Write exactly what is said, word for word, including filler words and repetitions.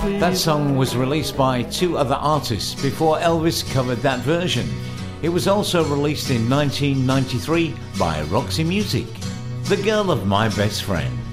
That song was released by two other artists before Elvis covered that version. It was also released in nineteen ninety-three by Roxy Music. The Girl of My Best Friend.